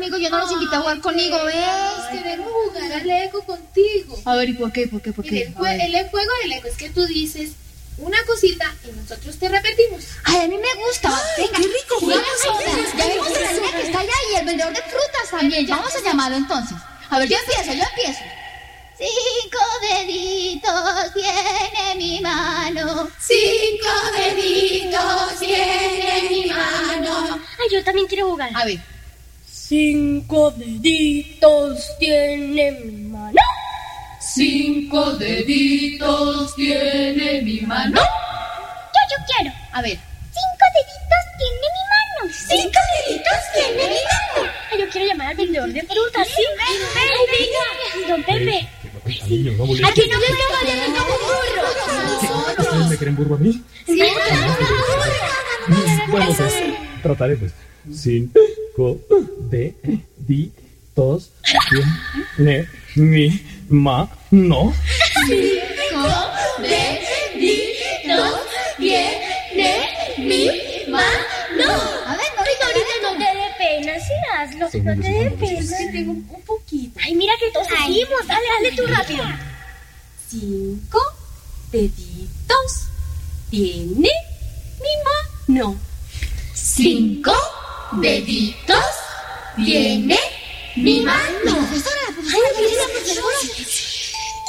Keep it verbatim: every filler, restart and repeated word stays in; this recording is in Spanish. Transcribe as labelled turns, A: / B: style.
A: amigo, yo no los invité a jugar conmigo, ¿ves?
B: Queremos jugar al Lego contigo.
A: A ver, ¿y por qué? ¿Por qué? ¿Por qué?
B: El, jue el juego del Lego es que tú dices una cosita y nosotros te repetimos.
A: Ay, a mí me gusta.
C: Ay, venga, qué rico.
A: Jugamos ahora. Ya vimos a la niña que está allá y el vendedor de frutas también. Ya vamos a llamarlo entonces. A ver, yo empiezo, yo empiezo. Cinco deditos tiene mi mano.
B: Cinco deditos tiene mi mano.
D: Ay, yo también quiero jugar.
A: A ver.
D: Cinco deditos tiene mi mano.
B: Cinco deditos tiene mi mano.
D: Yo, yo quiero.
A: A ver.
D: Cinco deditos tiene mi mano.
B: Cinco deditos tiene mi mano.
D: Ay, yo quiero llamar al vendedor de frutas, ¿sí? Ay, venga. Don Pepe.
E: Niños, no molestes.
D: Aquí no puedo valer como un burro.
E: ¿Ustedes me quieren burro a mí?
D: Sí.
E: Bueno, pues, trataré, pues. Cinco deditos tiene mi mano.
B: Cinco deditos tiene mi mano.
A: A ver, no,
D: Ahorita, ahorita no te dé pena, sí hazlo. No te dé pena.
B: Es que tengo un poquito.
D: Ay, mira que todos seguimos. Dale, dale tú rápido.
B: Cinco deditos tiene mi mano. Cinco deditos tiene mi mano.
A: Profesora, la profesora, la profesora.